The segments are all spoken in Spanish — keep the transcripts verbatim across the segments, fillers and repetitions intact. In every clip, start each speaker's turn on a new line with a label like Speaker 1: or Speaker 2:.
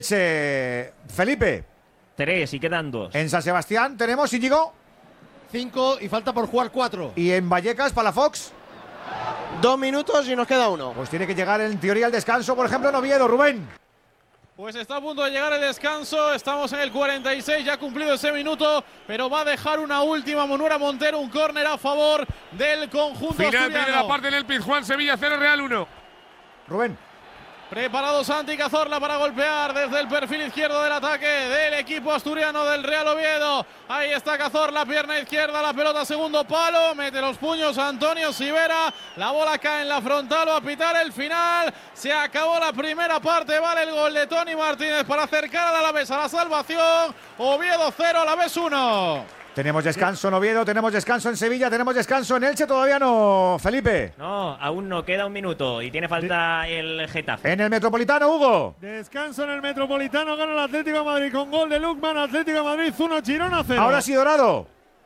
Speaker 1: Eh, Felipe.
Speaker 2: Tres y quedan dos.
Speaker 1: En San Sebastián tenemos, Íñigo.
Speaker 3: Cinco y falta por jugar cuatro.
Speaker 1: Y en Vallecas, Palafox.
Speaker 4: Dos minutos y nos queda uno.
Speaker 1: Pues tiene que llegar en teoría el descanso, por ejemplo, en Oviedo, Rubén.
Speaker 5: Pues está a punto de llegar el descanso, estamos en el cuarenta y seis, ya ha cumplido ese minuto, pero va a dejar una última Monuera Montero, un córner a favor del conjunto
Speaker 6: Final
Speaker 5: asturiano.
Speaker 6: primera parte en el Pizjuán, Sevilla cero, Real uno.
Speaker 1: Rubén.
Speaker 5: Preparado Santi Cazorla para golpear desde el perfil izquierdo del ataque del equipo asturiano del Real Oviedo. Ahí está Cazorla, pierna izquierda, la pelota segundo palo, mete los puños a Antonio Sivera, la bola cae en la frontal o a pitar el final. Se acabó la primera parte, vale el gol de Tony Martínez para acercar al Alavés a la salvación. Oviedo cero, Alavés uno.
Speaker 1: Tenemos descanso en Oviedo, tenemos descanso en Sevilla, tenemos descanso en Elche, todavía no, Felipe.
Speaker 2: No, aún no, queda un minuto y tiene falta el Getafe.
Speaker 1: En el Metropolitano, Hugo.
Speaker 3: Descanso en el Metropolitano, gana el Atlético de Madrid con gol de Lukman, Atlético de Madrid uno, Girona cero.
Speaker 1: Ahora sí, Dorado.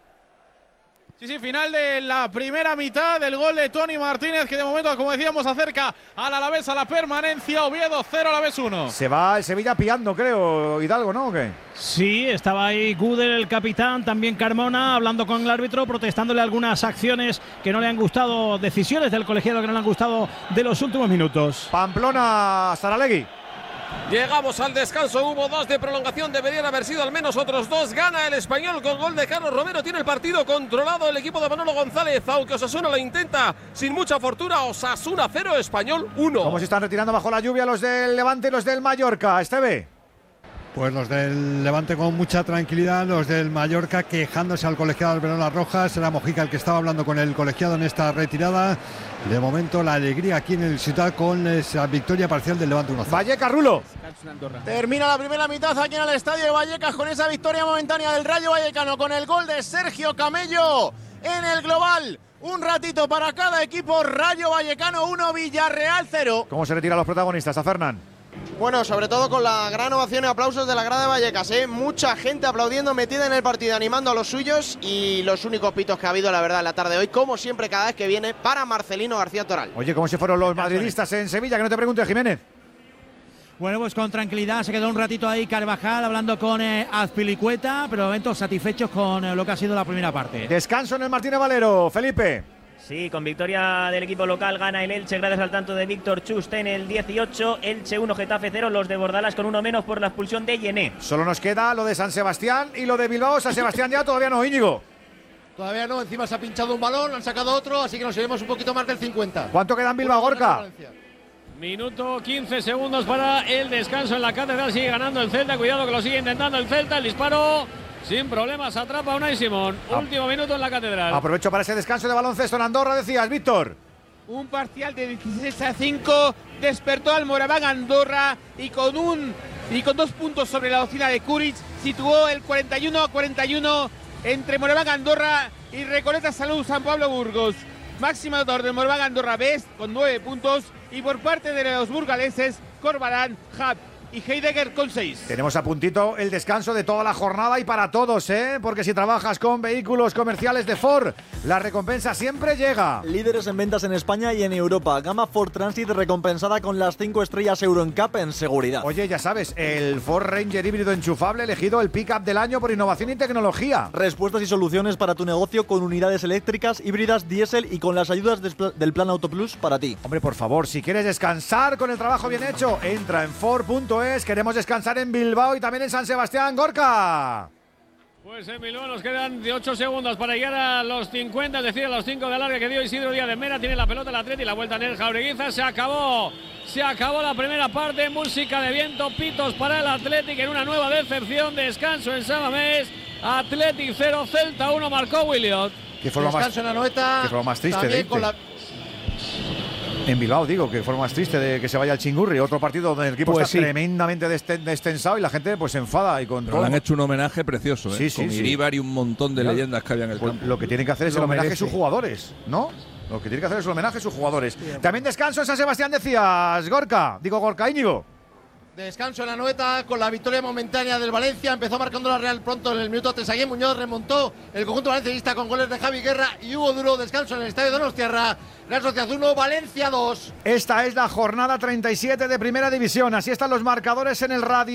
Speaker 5: Sí, sí, final de la primera mitad del gol de Tony Martínez, que de momento, como decíamos, acerca al Alavés a la permanencia. Oviedo cero, Alavés uno.
Speaker 1: Se va el Sevilla pillando, creo, Hidalgo, ¿no? ¿O qué?
Speaker 7: Sí, estaba ahí Gudel, el capitán, también Carmona, hablando con el árbitro, protestándole algunas acciones que no le han gustado, decisiones del colegiado que no le han gustado de los últimos minutos.
Speaker 1: Pamplona, Saralegui.
Speaker 8: Llegamos al descanso, hubo dos de prolongación, deberían haber sido al menos otros dos. Gana el Español con gol de Carlos Romero, tiene el partido controlado el equipo de Manolo González, aunque Osasuna lo intenta sin mucha fortuna. Osasuna cero, Español uno.
Speaker 1: ¿Cómo se están retirando bajo la lluvia los del Levante y los del Mallorca, Esteve?
Speaker 9: Pues los del Levante con mucha tranquilidad, los del Mallorca quejándose al colegiado Alberola Rojas. Era Mojica el que estaba hablando con el colegiado en esta retirada. De momento la alegría aquí en el Ciutat con esa victoria parcial del Levante uno cero.
Speaker 1: Vallecas, Rulo.
Speaker 4: Termina la primera mitad aquí en el estadio de Vallecas con esa victoria momentánea del Rayo Vallecano con el gol de Sergio Camello en el global. Un ratito para cada equipo. Rayo Vallecano uno, Villarreal cero.
Speaker 1: ¿Cómo se retiran los protagonistas? A Fernán.
Speaker 4: Bueno, sobre todo con la gran ovación y aplausos de la grada de Vallecas, ¿eh? Mucha gente aplaudiendo, metida en el partido, animando a los suyos, y los únicos pitos que ha habido, la verdad, en la tarde de hoy, como siempre, cada vez que viene, para Marcelino García Toral.
Speaker 1: Oye, ¿cómo se fueron los madridistas en Sevilla? Que no te pregunte, Jiménez.
Speaker 7: Bueno, pues con tranquilidad, se quedó un ratito ahí Carvajal hablando con eh, Azpilicueta, pero de momento satisfechos con eh, lo que ha sido la primera parte.
Speaker 1: Descanso en el Martínez Valero, Felipe.
Speaker 2: Sí, con victoria del equipo local gana el Elche gracias al tanto de Víctor Chuste en el dieciocho. Elche uno, Getafe cero, los de Bordalas con uno menos por la expulsión de Yené.
Speaker 1: Solo nos queda lo de San Sebastián y lo de Bilbao. San Sebastián ya todavía no, Íñigo.
Speaker 3: Todavía no, encima se ha pinchado un balón, han sacado otro, así que nos iremos un poquito más del cincuenta.
Speaker 1: ¿Cuánto queda en Bilbao, Gorka?
Speaker 5: Minuto quince segundos para el descanso en la Catedral. Sigue ganando el Celta, cuidado que lo sigue intentando el Celta. El disparo sin problemas, atrapa a Unai Simón.
Speaker 1: Ah.
Speaker 5: Último minuto en la Catedral.
Speaker 1: Aprovecho para ese descanso de baloncesto en Andorra, decías, Víctor.
Speaker 10: Un parcial de dieciséis a cinco despertó al Moraván Andorra y con un y con dos puntos sobre la docena de Kuric situó el cuarenta y uno a cuarenta y uno entre Moraván Andorra y Recoleta Salud San Pablo Burgos. Máximo anotador del Moraván Andorra Best con nueve puntos, y por parte de los burgaleses Corbalán, Hab y Heidegger con seis.
Speaker 1: Tenemos a puntito el descanso de toda la jornada y para todos, ¿eh? Porque si trabajas con vehículos comerciales de Ford, la recompensa siempre llega.
Speaker 11: Líderes en ventas en España y en Europa. Gama Ford Transit recompensada con las cinco estrellas Euro N C A P en seguridad.
Speaker 1: Oye, ya sabes, el Ford Ranger híbrido enchufable elegido el pick-up del año por innovación y tecnología.
Speaker 11: Respuestas y soluciones para tu negocio con unidades eléctricas, híbridas, diésel y con las ayudas del Plan Auto Plus para ti.
Speaker 1: Hombre, por favor, si quieres descansar con el trabajo bien hecho, entra en Ford punto es. Queremos descansar en Bilbao y también en San Sebastián, Gorka.
Speaker 5: Pues en Bilbao nos quedan ocho segundos para llegar a los cincuenta, es decir, a los cinco de alargue que dio Isidro Díaz de Mera. Tiene la pelota el Atleti y la vuelta en el Jaureguiza. Se acabó, se acabó la primera parte. Música de viento, pitos para el Atleti en una nueva decepción. Descanso en San Mamés. Atleti cero, Celta uno, marcó Williot.
Speaker 1: ¿Qué forma
Speaker 3: Descanso
Speaker 1: más,
Speaker 3: en la Anoeta.
Speaker 1: qué forma más triste
Speaker 3: También
Speaker 1: de
Speaker 3: con la...
Speaker 1: En Bilbao, digo, que forma más triste de que se vaya al Chingurri. Otro partido donde el equipo
Speaker 12: pues
Speaker 1: está
Speaker 12: sí.
Speaker 1: tremendamente desten destensado y la gente pues se enfada. Y con
Speaker 12: Pero
Speaker 1: todo.
Speaker 12: le han hecho un homenaje precioso, ¿eh?
Speaker 1: Sí, sí,
Speaker 12: con
Speaker 1: sí.
Speaker 12: Iríbar y un montón de
Speaker 1: Claro.
Speaker 12: leyendas que había en el
Speaker 1: Pues
Speaker 12: campo.
Speaker 1: lo que tienen que hacer es
Speaker 12: Lo
Speaker 1: el homenaje
Speaker 12: merece.
Speaker 1: a sus jugadores, ¿no? Lo que tienen que hacer es el homenaje a sus jugadores. También descanso en San Sebastián, decías, Gorka. Digo, Gorka, Íñigo.
Speaker 3: Descanso en la Anoeta con la victoria momentánea del Valencia. Empezó marcando la Real pronto en el minuto Tesagué Muñoz. Remontó el conjunto valencianista con goles de Javi Guerra y Hugo Duro. Descanso en el estadio de Donostiarra. Real Sociedad uno, Valencia dos.
Speaker 1: Esta es la jornada treinta y siete de Primera División. Así están los marcadores en el radio.